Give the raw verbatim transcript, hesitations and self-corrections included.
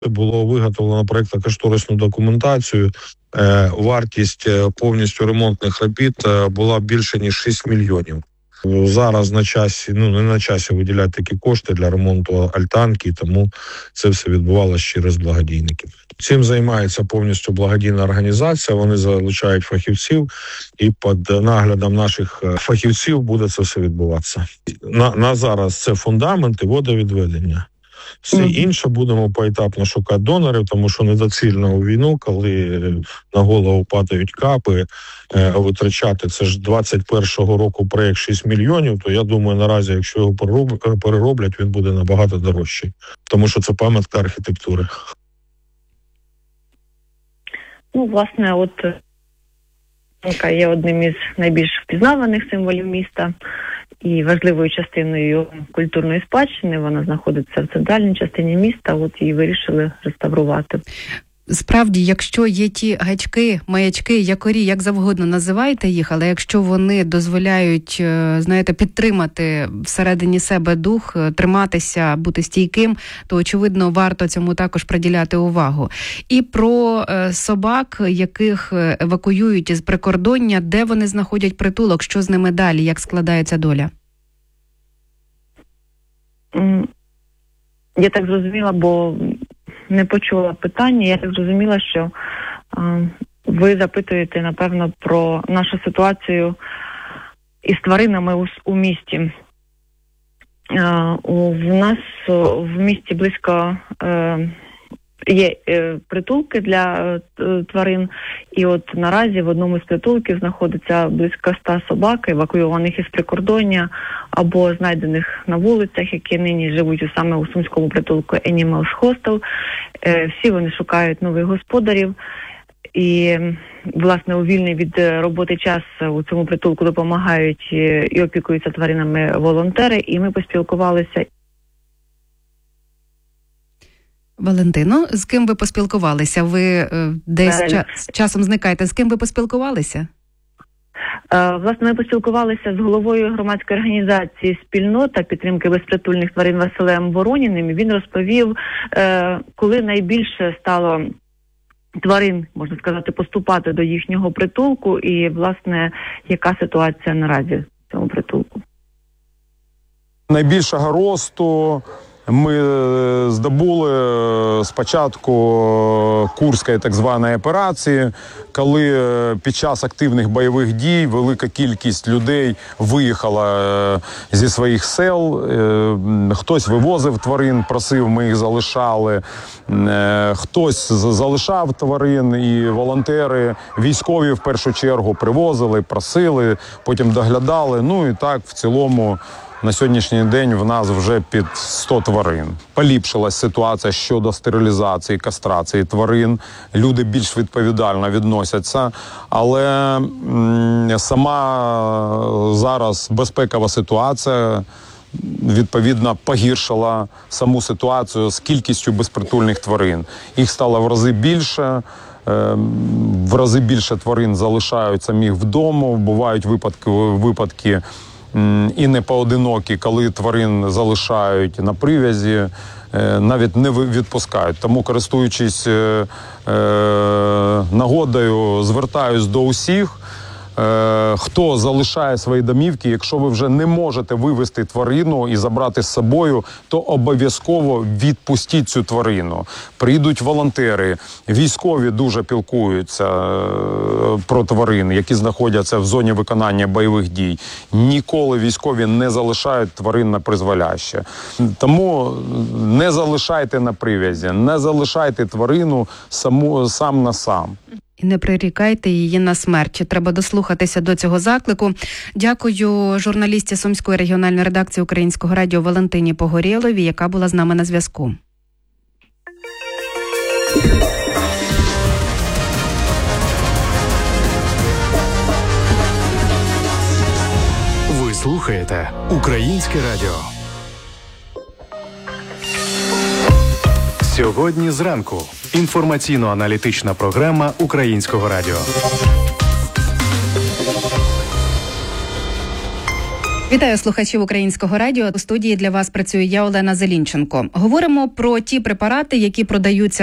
Було виготовлено проєктно-кошторисну документацію. Е, вартість повністю ремонтних робіт була більше, ніж шість мільйонів. Зараз на часі, ну не на часі виділяти такі кошти для ремонту альтанки, тому це все відбувалося через благодійників. Цим займається повністю благодійна організація, вони залучають фахівців, і під наглядом наших фахівців буде це все відбуватися. На, на зараз це фундамент і водовідведення. Все інше будемо поетапно шукати донорів, тому що недоцільно у війну, коли на голову падають капи, витрачати, це ж двадцять першого року проєкт шість мільйонів, то я думаю, наразі, якщо його перероблять, він буде набагато дорожчий, тому що це пам'ятка архітектури. Ну, власне, от яка є одним із найбільш впізнаваних символів міста і важливою частиною культурної спадщини. Вона знаходиться в центральній частині міста, от її вирішили реставрувати. Справді, якщо є ті гачки, маячки, якорі, як завгодно називайте їх, але якщо вони дозволяють, знаєте, підтримати всередині себе дух, триматися, бути стійким, то, очевидно, варто цьому також приділяти увагу. І про собак, яких евакуюють із прикордоння, де вони знаходять притулок, що з ними далі, як складається доля? Я так зрозуміла, бо не почула питання. Я так зрозуміла, що е, ви запитуєте, напевно, про нашу ситуацію із тваринами у, у місті. Е, у, в нас в місті близько е, є е, притулки для е, тварин, і от наразі в одному з притулків знаходиться близько ста собак, евакуйованих із прикордоння або знайдених на вулицях, які нині живуть саме у сумському притулку Animals Hostel. Е, всі вони шукають нових господарів. І, власне, у вільний від роботи час у цьому притулку допомагають і опікуються тваринами волонтери, і ми поспілкувалися. Валентино, з ким ви поспілкувалися? Ви е, десь ча- часом зникаєте. З ким ви поспілкувалися? Е, власне, ми поспілкувалися з головою громадської організації «Спільнота» підтримки безпритульних тварин Василем Вороніним. Він розповів, е, коли найбільше стало тварин, можна сказати, поступати до їхнього притулку і, власне, яка ситуація наразі в цьому притулку. Найбільшого росту ми здобули спочатку Курської так званої операції, коли під час активних бойових дій велика кількість людей виїхала зі своїх сел. Хтось вивозив тварин, просив, ми їх залишали. Хтось залишав тварин, і волонтери, військові в першу чергу привозили, просили, потім доглядали. Ну і так в цілому на сьогоднішній день в нас вже під сто тварин. Поліпшилась ситуація щодо стерилізації, кастрації тварин. Люди більш відповідально відносяться, але м, сама зараз безпекова ситуація відповідно погіршила саму ситуацію з кількістю безпритульних тварин. Їх стало в рази більше. В рази більше тварин залишають самих вдома. Бувають випадки, випадки і не поодинокі, коли тварин залишають на прив'язі, навіть не відпускають. Тому, користуючись е, е, нагодою, звертаюсь до усіх, е, хто залишає свої домівки. Якщо ви вже не можете вивезти тварину і забрати з собою, то обов'язково відпустіть цю тварину. Прийдуть волонтери, військові дуже піклуються про тварин, які знаходяться в зоні виконання бойових дій. Ніколи військові не залишають тварин на призволяще. Тому не залишайте на прив'язі, не залишайте тварину саму, сам на сам. І не прирікайте її на смерть. Треба дослухатися до цього заклику. Дякую журналістці Сумської регіональної редакції Українського радіо Валентині Погорєловій, яка була з нами на зв'язку. Ви слухаєте Українське радіо. Сьогодні зранку. Інформаційно-аналітична програма Українського радіо. Вітаю слухачів Українського радіо. У студії для вас працює я, Олена Зелінченко. Говоримо про ті препарати, які продаються